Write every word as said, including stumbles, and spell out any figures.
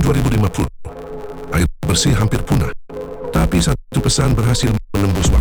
dua ribu lima puluh, air bersih hampir punah. Tapi satu pesan berhasil menembus waktu.